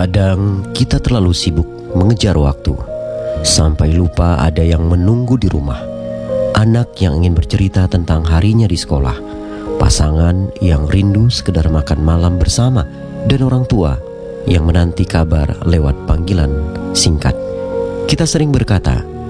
Kadang kita terlalu sibuk mengejar waktu, sampai lupa ada yang menunggu di rumah. Anak yang ingin bercerita tentang harinya di sekolah, pasangan yang rindu sekedar makan malam bersama, dan orang tua yang menanti kabar lewat panggilan singkat. Kita sering berkata,